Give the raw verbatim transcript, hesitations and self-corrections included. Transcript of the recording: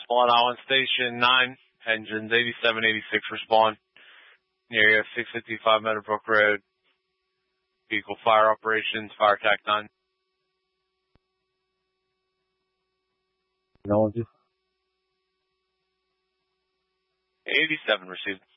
Long Island Station nine, engines eighty-seven eighty-six respond. Near you, six fifty-five Meadowbrook Road. Vehicle fire operations, fire attack nine. No, just eighty-seven received.